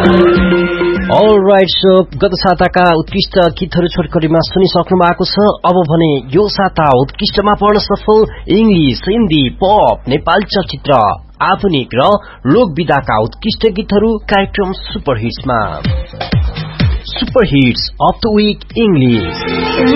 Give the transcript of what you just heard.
All right, so गत साताका उत्कृष्ट गीतहरू छोटकरीमा सुनिसक्नु भएको छ। अब भने यो साता उत्कृष्टमा पढ्न सफल इंग्लिश, हिन्दी, पप, नेपाली चलचित्र, आधुनिक र लोक विधाका उत्कृष्ट गीतहरू कार्यक्रम super हिट्समा। Super hits of the week English.